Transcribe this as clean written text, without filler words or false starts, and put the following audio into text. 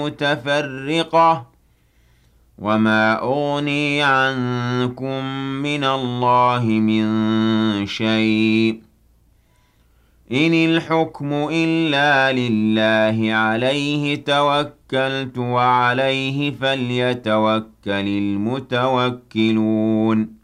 متفرقة وما أغني عنكم من الله من شيء إن الحكم إلا لله عليه توكلت وعليه فليتوكل المتوكلون